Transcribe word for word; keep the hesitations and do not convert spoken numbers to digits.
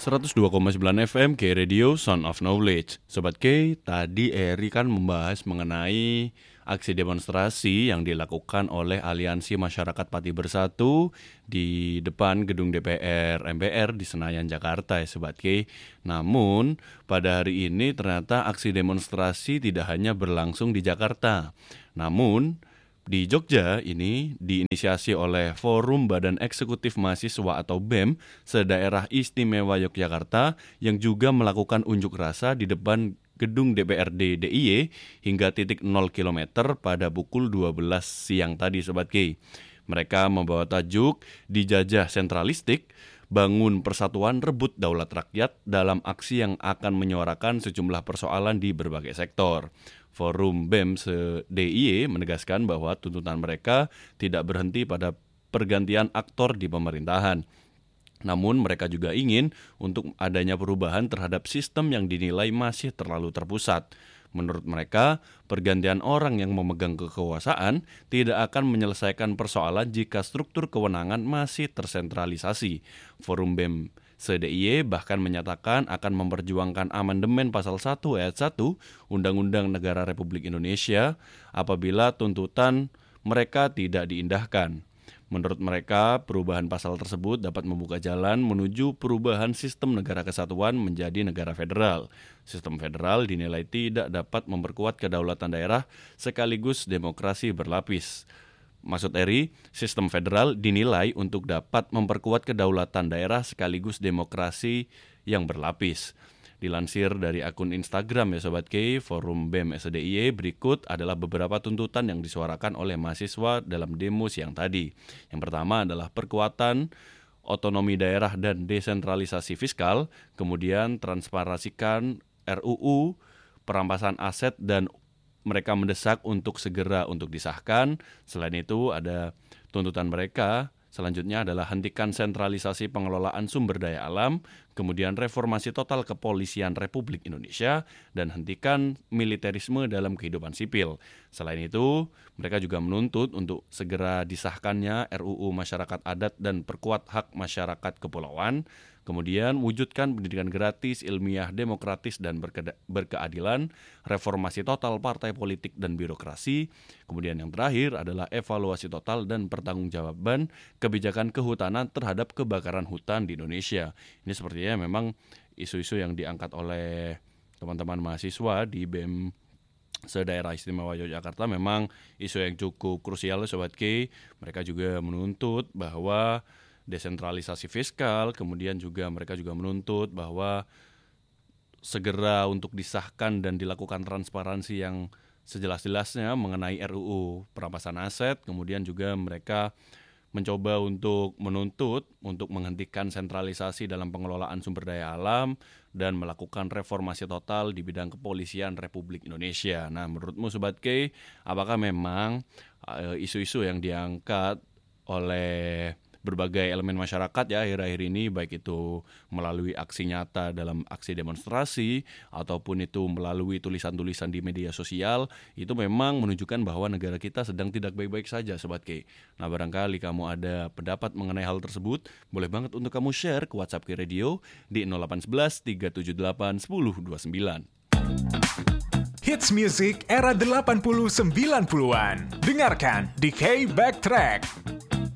seratus dua koma sembilan F M K Radio Sound of Knowledge. Sobat K, tadi Eri kan membahas mengenai aksi demonstrasi yang dilakukan oleh Aliansi Masyarakat Pati Bersatu di depan gedung D P R M P R di Senayan, Jakarta ya Sobat K. Namun pada hari ini ternyata aksi demonstrasi tidak hanya berlangsung di Jakarta. Namun di Jogja ini diinisiasi oleh Forum Badan Eksekutif Mahasiswa atau B E M se-Daerah Istimewa Yogyakarta yang juga melakukan unjuk rasa di depan gedung D P R D D I Y hingga titik nol kilometer pada pukul dua belas siang tadi Sobat K. Mereka membawa tajuk Dijajah Sentralistik, Bangun Persatuan Rebut Daulat Rakyat dalam aksi yang akan menyuarakan sejumlah persoalan di berbagai sektor. Forum B E M se-D I Y menegaskan bahwa tuntutan mereka tidak berhenti pada pergantian aktor di pemerintahan. Namun mereka juga ingin untuk adanya perubahan terhadap sistem yang dinilai masih terlalu terpusat. Menurut mereka, pergantian orang yang memegang kekuasaan tidak akan menyelesaikan persoalan jika struktur kewenangan masih tersentralisasi. Forum B E M se-D I Y bahkan menyatakan akan memperjuangkan amandemen pasal satu ayat satu Undang-Undang Negara Republik Indonesia apabila tuntutan mereka tidak diindahkan. Menurut mereka, perubahan pasal tersebut dapat membuka jalan menuju perubahan sistem negara kesatuan menjadi negara federal. Sistem federal dinilai tidak dapat memperkuat kedaulatan daerah sekaligus demokrasi berlapis. Maksud Eri, sistem federal dinilai untuk dapat memperkuat kedaulatan daerah sekaligus demokrasi yang berlapis. Dilansir dari akun Instagram ya Sobat K, Forum B E M S D I Y, berikut adalah beberapa tuntutan yang disuarakan oleh mahasiswa dalam demo siang tadi. Yang pertama adalah perkuatan otonomi daerah dan desentralisasi fiskal, kemudian transparansikan R U U, perampasan aset dan mereka mendesak untuk segera untuk disahkan. Selain itu ada tuntutan mereka selanjutnya adalah hentikan sentralisasi pengelolaan sumber daya alam, kemudian reformasi total kepolisian Republik Indonesia, dan hentikan militerisme dalam kehidupan sipil. Selain itu, mereka juga menuntut untuk segera disahkannya R U U Masyarakat Adat dan perkuat hak masyarakat kepulauan, kemudian wujudkan pendidikan gratis, ilmiah, demokratis, dan berke- berkeadilan, reformasi total partai politik dan birokrasi. Kemudian yang terakhir adalah evaluasi total dan pertanggungjawaban kebijakan kehutanan terhadap kebakaran hutan di Indonesia. Ini sepertinya memang isu-isu yang diangkat oleh teman-teman mahasiswa di B E M se-Daerah Istimewa Yogyakarta memang isu yang cukup krusial Sobat K. Mereka juga menuntut bahwa desentralisasi fiskal, kemudian juga mereka juga menuntut bahwa segera untuk disahkan dan dilakukan transparansi yang sejelas-jelasnya mengenai R U U perampasan aset, kemudian juga mereka mencoba untuk menuntut untuk menghentikan sentralisasi dalam pengelolaan sumber daya alam dan melakukan reformasi total di bidang kepolisian Republik Indonesia. Nah, menurutmu Sobat K, apakah memang uh, isu-isu yang diangkat oleh berbagai elemen masyarakat ya akhir-akhir ini, baik itu melalui aksi nyata dalam aksi demonstrasi ataupun itu melalui tulisan-tulisan di media sosial, itu memang menunjukkan bahwa negara kita sedang tidak baik-baik saja Sobat K. Nah, barangkali kamu ada pendapat mengenai hal tersebut, boleh banget untuk kamu share ke WhatsApp K Radio di nol delapan satu satu tiga tujuh delapan satu nol dua sembilan. Hits music era delapan puluh sembilan puluhan. Dengarkan di K Backtrack.